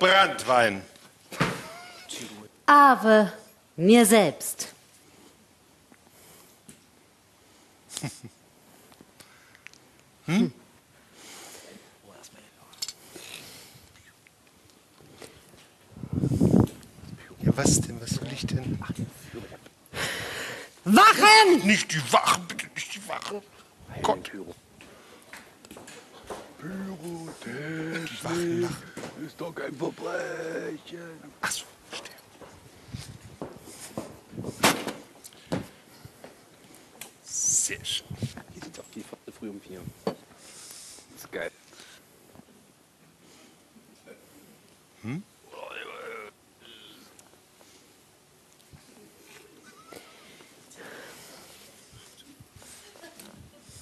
Branntwein. Ave mir selbst. Ja, was denn? Was soll ich denn? Wachen! Nicht die Wachen, bitte nicht die Wachen. Gott. Die Wachen machen. Ist doch kein Verbrechen. Ach so, verstehe. Sehr schön. Hier sind doch die früh um 4.